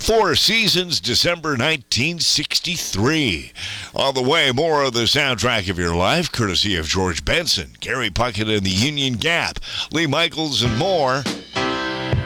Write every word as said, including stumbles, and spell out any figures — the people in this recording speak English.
Four Seasons, December nineteen sixty-three. On the way, more of the soundtrack of your life, courtesy of George Benson, Gary Puckett and the Union Gap, Lee Michaels, and more.